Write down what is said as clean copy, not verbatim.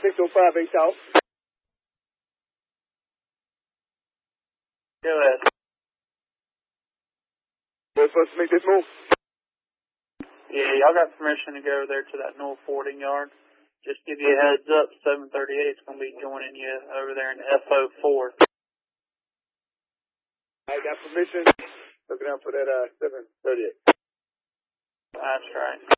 605 South. Go ahead. We're supposed to make this move. Yeah, y'all got permission to go over there to that north fording yard. Just give you a heads up, 738 is going to be joining you over there in FO4. I got permission. Looking out for that 738. That's right.